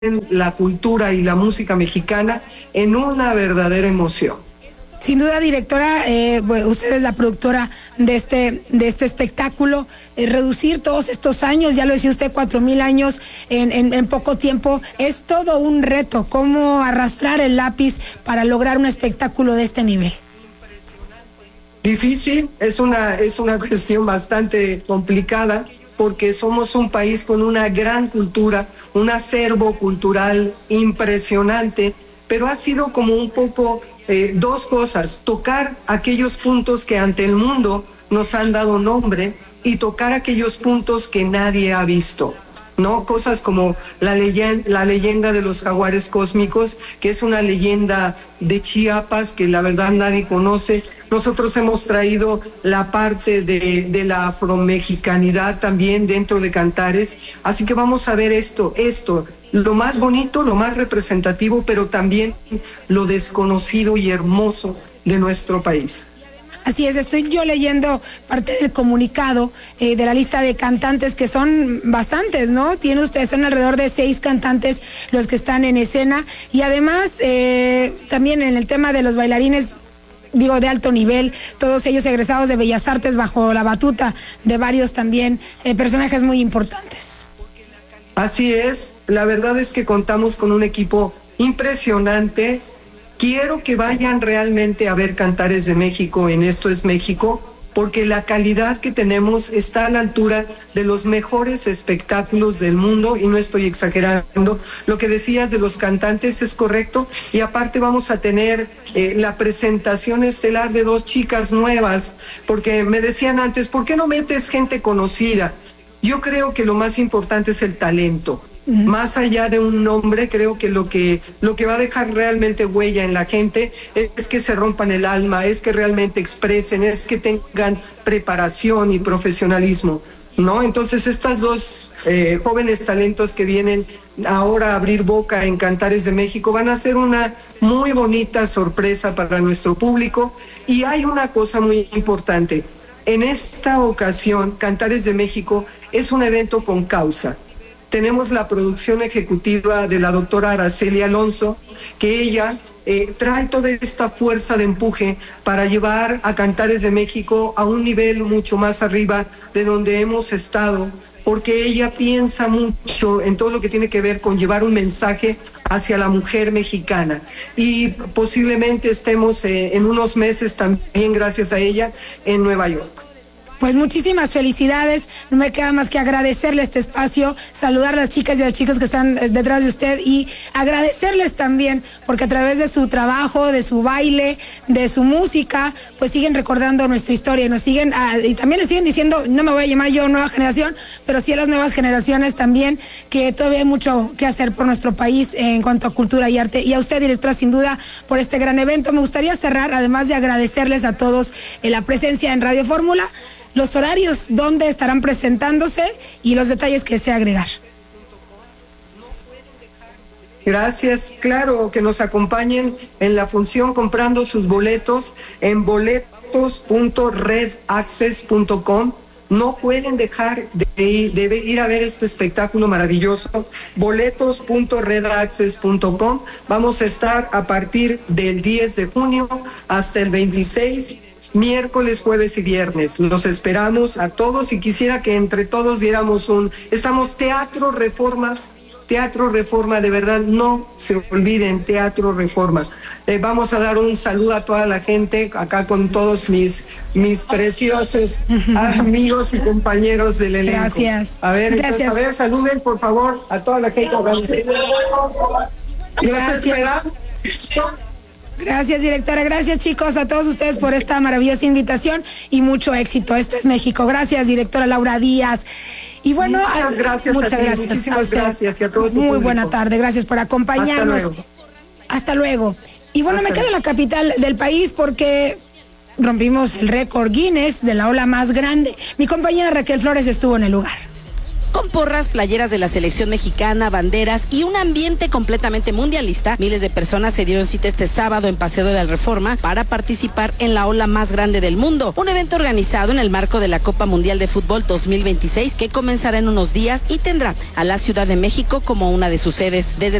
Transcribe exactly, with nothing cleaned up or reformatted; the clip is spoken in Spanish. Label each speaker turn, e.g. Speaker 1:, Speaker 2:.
Speaker 1: la cultura y la música mexicana en una verdadera emoción.
Speaker 2: Sin duda, directora, eh, usted es la productora de este, de este espectáculo. Eh, reducir todos estos años, ya lo decía usted, cuatro mil años en, en, en poco tiempo, es todo un reto. ¿Cómo arrastrar el lápiz para lograr un espectáculo de este nivel?
Speaker 1: Difícil, es una, es una cuestión bastante complicada, porque somos un país con una gran cultura, un acervo cultural impresionante, pero ha sido como un poco eh, dos cosas: tocar aquellos puntos que ante el mundo nos han dado nombre y tocar aquellos puntos que nadie ha visto, ¿no? Cosas como la leyenda, la leyenda de los jaguares cósmicos, que es una leyenda de Chiapas que la verdad nadie conoce. Nosotros hemos traído la parte de, de la afromexicanidad también dentro de Cantares, así que vamos a ver esto, esto, lo más bonito, lo más representativo, pero también lo desconocido y hermoso de nuestro país.
Speaker 2: Así es, estoy yo leyendo parte del comunicado eh, de la lista de cantantes, que son bastantes, ¿no? Tiene usted, son alrededor de seis cantantes los que están en escena, y además eh, también en el tema de los bailarines, digo, de alto nivel, todos ellos egresados de Bellas Artes bajo la batuta de varios también eh, personajes muy importantes.
Speaker 1: Así es, la verdad es que contamos con un equipo impresionante. Quiero que vayan realmente a ver Cantares de México en Esto es México, porque la calidad que tenemos está a la altura de los mejores espectáculos del mundo, y no estoy exagerando. Lo que decías de los cantantes es correcto, y aparte vamos a tener eh, la presentación estelar de dos chicas nuevas, porque me decían antes, ¿por qué no metes gente conocida? Yo creo que lo más importante es el talento. Uh-huh. Más allá de un nombre, creo que lo que lo que va a dejar realmente huella en la gente es que se rompan el alma, es que realmente expresen, es que tengan preparación y profesionalismo, ¿no? Entonces estas dos eh, jóvenes talentos que vienen ahora a abrir boca en Cantares de México van a ser una muy bonita sorpresa para nuestro público. Y hay una cosa muy importante: en esta ocasión Cantares de México es un evento con causa. Tenemos la producción ejecutiva de la doctora Araceli Alonso, que ella eh, trae toda esta fuerza de empuje para llevar a Cantares de México a un nivel mucho más arriba de donde hemos estado, porque ella piensa mucho en todo lo que tiene que ver con llevar un mensaje hacia la mujer mexicana. Y posiblemente estemos eh, en unos meses también, gracias a ella, en Nueva York.
Speaker 2: Pues muchísimas felicidades, no me queda más que agradecerle este espacio, saludar a las chicas y a los chicos que están detrás de usted, y agradecerles también porque a través de su trabajo, de su baile, de su música, pues siguen recordando nuestra historia y nos siguen, a, y también les siguen diciendo, no me voy a llamar yo nueva generación, pero sí a las nuevas generaciones también, que todavía hay mucho que hacer por nuestro país en cuanto a cultura y arte. Y a usted, directora, sin duda, por este gran evento. Me gustaría cerrar, además de agradecerles a todos eh, la presencia en Radio Fórmula, los horarios donde estarán presentándose y los detalles que desea agregar.
Speaker 1: Gracias, claro, que nos acompañen en la función comprando sus boletos en boletos punto red access punto com. No pueden dejar de ir, de ir a ver este espectáculo maravilloso. boletos punto red access punto com. Vamos a estar a partir del diez de junio hasta el veintiséis, miércoles, jueves y viernes. Los esperamos a todos, y quisiera que entre todos diéramos un... Estamos Teatro Reforma, Teatro Reforma, de verdad, no se olviden, Teatro Reforma. Eh, vamos a dar un saludo a toda la gente, acá con todos mis, mis preciosos amigos y compañeros del elenco.
Speaker 2: Gracias.
Speaker 1: A ver,
Speaker 2: Gracias.
Speaker 1: Entonces, a ver, saluden por favor a toda la gente.
Speaker 2: Gracias. Gracias, directora. Gracias, chicos, a todos ustedes por esta maravillosa invitación y mucho éxito. Esto es México. Gracias, directora Laura Díaz. Y bueno,
Speaker 1: muchas gracias,
Speaker 2: muchas
Speaker 1: a ti,
Speaker 2: gracias
Speaker 1: muchísimas
Speaker 2: a usted.
Speaker 1: Gracias y a todo tu
Speaker 2: Muy
Speaker 1: público.
Speaker 2: buena tarde. Gracias por acompañarnos. Hasta luego. Hasta luego. Y bueno, Hasta me quedo en la capital del país porque rompimos el récord Guinness de la ola más grande. Mi compañera Raquel Flores estuvo en el lugar.
Speaker 3: Con porras, playeras de la selección mexicana, banderas y un ambiente completamente mundialista, miles de personas se dieron cita este sábado en Paseo de la Reforma para participar en la ola más grande del mundo, un evento organizado en el marco de la Copa Mundial de Fútbol dos mil veintiséis que comenzará en unos días y tendrá a la Ciudad de México como una de sus sedes. Desde